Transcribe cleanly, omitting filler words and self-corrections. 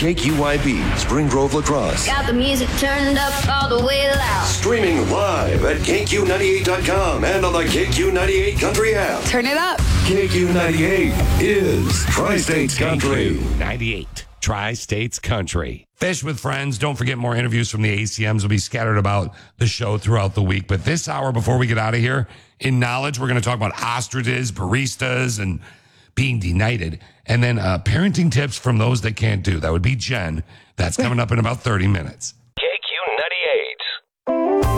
KQYB, Spring Grove Lacrosse. Got the music turned up all the way loud. Streaming live at KQ98.com and on the KQ98 Country app. Turn it up. KQ98 is Tri-States Country. 98 Tri-States Country. Fish with Friends. Don't forget, more interviews from the ACMs will be scattered about the show throughout the week. But this hour, before we get out of here, in Knowledge, we're going to talk about ostriches, baristas, and being denighted. And then parenting tips from those that can't do. That would be Jen. That's coming up in about 30 minutes.